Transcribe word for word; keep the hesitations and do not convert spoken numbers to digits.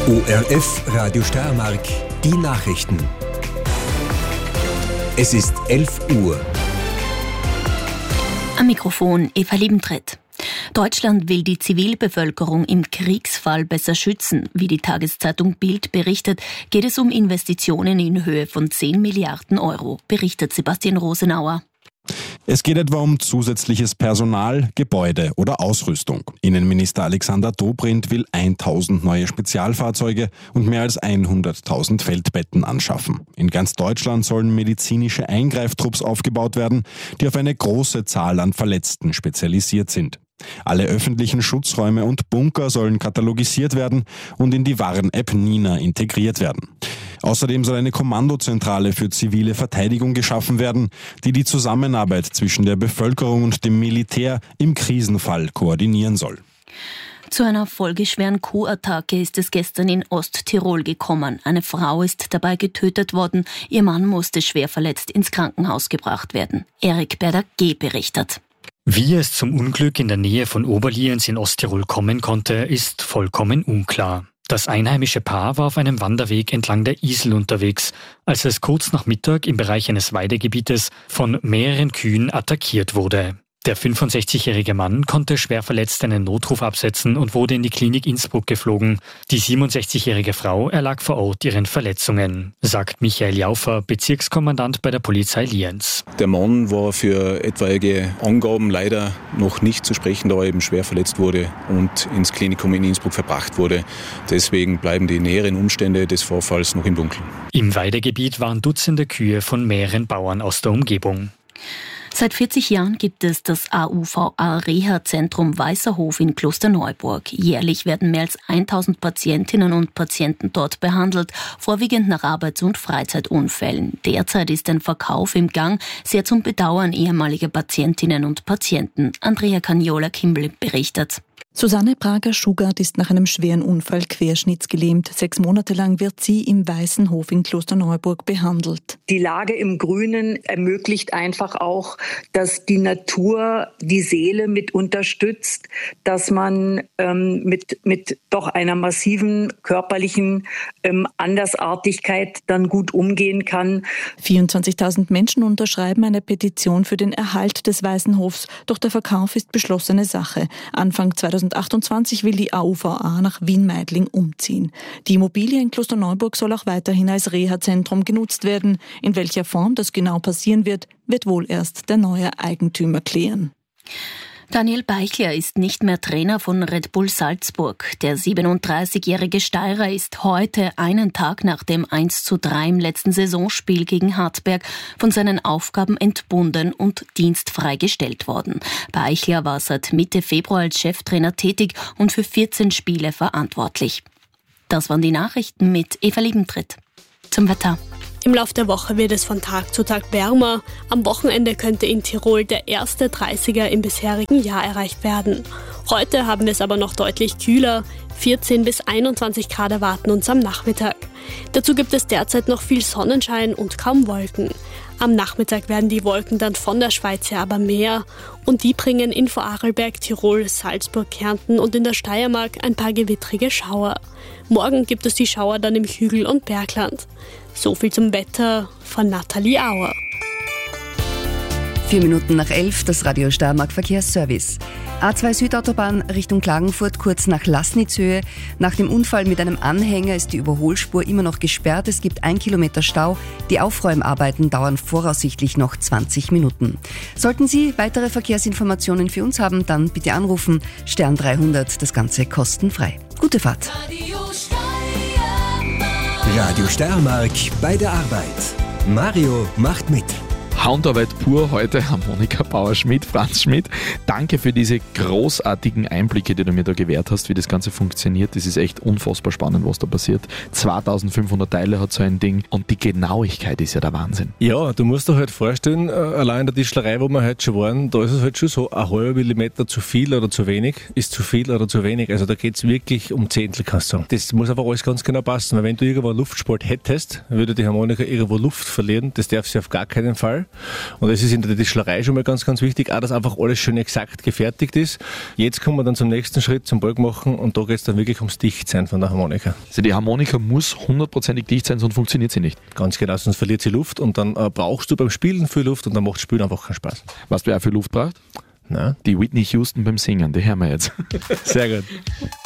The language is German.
O R F Radio Steiermark, die Nachrichten. Es ist elf Uhr. Am Mikrofon Eva Liebentritt. Deutschland will die Zivilbevölkerung im Kriegsfall besser schützen. Wie die Tageszeitung Bild berichtet, geht es um Investitionen in Höhe von zehn Milliarden Euro, berichtet Sebastian Rosenauer. Es geht etwa um zusätzliches Personal, Gebäude oder Ausrüstung. Innenminister Alexander Dobrindt will tausend neue Spezialfahrzeuge und mehr als hunderttausend Feldbetten anschaffen. In ganz Deutschland sollen medizinische Eingreiftrupps aufgebaut werden, die auf eine große Zahl an Verletzten spezialisiert sind. Alle öffentlichen Schutzräume und Bunker sollen katalogisiert werden und in die Warn-App Nina integriert werden. Außerdem soll eine Kommandozentrale für zivile Verteidigung geschaffen werden, die die Zusammenarbeit zwischen der Bevölkerung und dem Militär im Krisenfall koordinieren soll. Zu einer folgeschweren Kuhattacke ist es gestern in Osttirol gekommen. Eine Frau ist dabei getötet worden. Ihr Mann musste schwer verletzt ins Krankenhaus gebracht werden. Erik Berder-G. berichtet. Wie es zum Unglück in der Nähe von Oberlienz in Osttirol kommen konnte, ist vollkommen unklar. Das einheimische Paar war auf einem Wanderweg entlang der Isel unterwegs, als es kurz nach Mittag im Bereich eines Weidegebietes von mehreren Kühen attackiert wurde. Der fünfundsechzigjährige Mann konnte schwer verletzt einen Notruf absetzen und wurde in die Klinik Innsbruck geflogen. Die siebenundsechzigjährige Frau erlag vor Ort ihren Verletzungen, sagt Michael Jaufer, Bezirkskommandant bei der Polizei Lienz. Der Mann war für etwaige Angaben leider noch nicht zu sprechen, da er eben schwer verletzt wurde und ins Klinikum in Innsbruck verbracht wurde. Deswegen bleiben die näheren Umstände des Vorfalls noch im Dunkeln. Im Weidegebiet waren Dutzende Kühe von mehreren Bauern aus der Umgebung. Seit vierzig Jahren gibt es das A U V A-Reha-Zentrum Weißerhof in Klosterneuburg. Jährlich werden mehr als tausend Patientinnen und Patienten dort behandelt, vorwiegend nach Arbeits- und Freizeitunfällen. Derzeit ist ein Verkauf im Gang, sehr zum Bedauern ehemaliger Patientinnen und Patienten. Andrea Cagnola-Kimball berichtet. Susanne Prager-Schugart ist nach einem schweren Unfall querschnittsgelähmt. Sechs Monate lang wird sie im Weißenhof in Klosterneuburg behandelt. Die Lage im Grünen ermöglicht einfach auch, dass die Natur die Seele mit unterstützt, dass man ähm, mit, mit doch einer massiven körperlichen ähm, Andersartigkeit dann gut umgehen kann. vierundzwanzigtausend Menschen unterschreiben eine Petition für den Erhalt des Weißenhofs. Doch der Verkauf ist beschlossene Sache. Anfang zweitausendachtundzwanzig will die A U V A nach Wien-Meidling umziehen. Die Immobilie in Klosterneuburg soll auch weiterhin als Reha-Zentrum genutzt werden. In welcher Form das genau passieren wird, wird wohl erst der neue Eigentümer klären. Daniel Beichler ist nicht mehr Trainer von Red Bull Salzburg. Der siebenunddreißigjährige Steirer ist heute, einen Tag nach dem eins zu drei im letzten Saisonspiel gegen Hartberg, von seinen Aufgaben entbunden und dienstfrei gestellt worden. Beichler war seit Mitte Februar als Cheftrainer tätig und für vierzehn Spiele verantwortlich. Das waren die Nachrichten mit Eva Liebentritt. Zum Wetter. Im Laufe der Woche wird es von Tag zu Tag wärmer. Am Wochenende könnte in Tirol der erste dreißiger im bisherigen Jahr erreicht werden. Heute haben wir es aber noch deutlich kühler. vierzehn bis einundzwanzig Grad erwarten uns am Nachmittag. Dazu gibt es derzeit noch viel Sonnenschein und kaum Wolken. Am Nachmittag werden die Wolken dann von der Schweiz her aber mehr und die bringen in Vorarlberg, Tirol, Salzburg, Kärnten und in der Steiermark ein paar gewittrige Schauer. Morgen gibt es die Schauer dann im Hügel- und Bergland. So viel zum Wetter von Nathalie Auer. Vier Minuten nach elf, das Radio Steiermark Verkehrsservice. A zwei Südautobahn Richtung Klagenfurt kurz nach Laßnitzhöhe. Nach dem Unfall mit einem Anhänger ist die Überholspur immer noch gesperrt. Es gibt ein Kilometer Stau. Die Aufräumarbeiten dauern voraussichtlich noch zwanzig Minuten. Sollten Sie weitere Verkehrsinformationen für uns haben, dann bitte anrufen. Stern dreihundert, das Ganze kostenfrei. Gute Fahrt. Radio Steiermark bei der Arbeit. Mario macht mit. Handarbeit pur, heute Harmonika Bauer-Schmidt, Franz Schmidt. Danke für diese großartigen Einblicke, die du mir da gewährt hast, wie das Ganze funktioniert. Das ist echt unfassbar spannend, was da passiert. zweitausendfünfhundert Teile hat so ein Ding und die Genauigkeit ist ja der Wahnsinn. Ja, du musst dir halt vorstellen, allein in der Tischlerei, wo wir heute schon waren, da ist es halt schon so, ein halber Millimeter zu viel oder zu wenig, ist zu viel oder zu wenig. Also da geht es wirklich um Zehntel, kannst du sagen. Das muss einfach alles ganz genau passen, weil wenn du irgendwo einen Luftspalt hättest, würde die Harmonika irgendwo Luft verlieren. Das darf sie auf gar keinen Fall. Und das ist in der Tischlerei schon mal ganz, ganz wichtig, auch dass einfach alles schön exakt gefertigt ist. Jetzt kommen wir dann zum nächsten Schritt, zum Balg machen, und da geht es dann wirklich ums Dichtsein von der Harmonika. Also die Harmonika muss hundertprozentig dicht sein, sonst funktioniert sie nicht. Ganz genau, sonst verliert sie Luft und dann äh, brauchst du beim Spielen viel Luft und dann macht Spielen einfach keinen Spaß. Was wer auch viel Luft braucht? Na? Die Whitney Houston beim Singen, die hören wir jetzt. Sehr gut.